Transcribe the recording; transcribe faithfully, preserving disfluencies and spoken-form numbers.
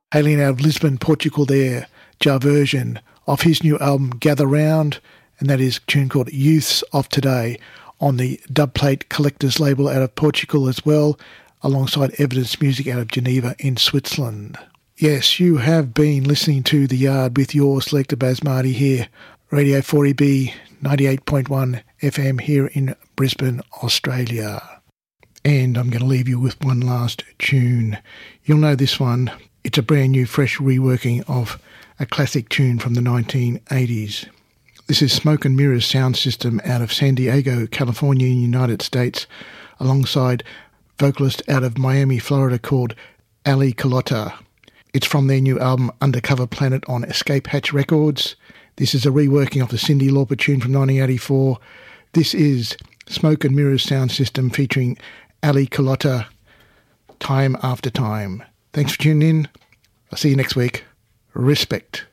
Hailing out of Lisbon, Portugal there, Jarversion, off his new album Gather Round, and that is a tune called Youths of Today on the Dubplate Collectors label out of Portugal as well, alongside Evidence Music out of Geneva in Switzerland. Yes, you have been listening to The Yard with your selector Baz Marty here, Radio forty B, ninety-eight point one F M here in Brisbane, Australia. And I'm going to leave you with one last tune. You'll know this one. It's a brand new, fresh reworking of a classic tune from the nineteen eighties. This is Smoke and Mirrors sound system out of San Diego, California, United States, alongside vocalist out of Miami, Florida called Ali Carlotta. It's from their new album Undercover Planet on Escape Hatch Records. This is a reworking of the Cyndi Lauper tune from nineteen eighty-four. This is Smoke and Mirrors sound system featuring Ali Carlotta, Time After Time. Thanks for tuning in. I'll see you next week. Respect.